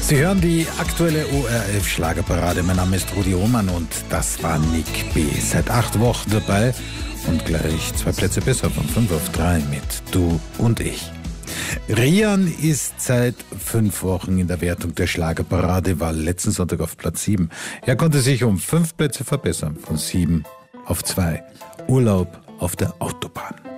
Sie hören die aktuelle ORF Schlagerparade. Mein Name ist Rudi Ohmann und das war Nick B. Seit 8 Wochen dabei und gleich 2 Plätze besser von 5 auf 3 mit Du und ich. Rian ist seit 5 Wochen in der Wertung der Schlagerparade, war letzten Sonntag auf Platz 7. Er konnte sich um 5 Plätze verbessern, von 7 auf 2. Urlaub auf der Autobahn.